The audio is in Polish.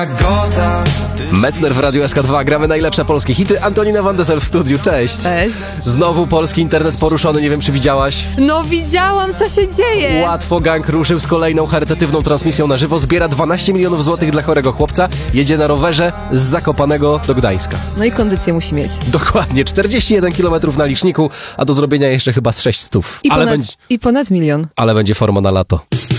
Metzner w Radiu SK2. Gramy najlepsze polskie hity. Antonina Van de Sel w studiu. Cześć. Cześć. Znowu polski internet poruszony. Nie wiem, czy widziałaś? No widziałam, co się dzieje. Łatwo gang ruszył z kolejną charytatywną transmisją na żywo. Zbiera 12 milionów złotych dla chorego chłopca. Jedzie na rowerze z Zakopanego do Gdańska. No i kondycję musi mieć. Dokładnie. 41 km na liczniku, a do zrobienia jeszcze chyba z 600. I ponad milion. Ale będzie forma na lato.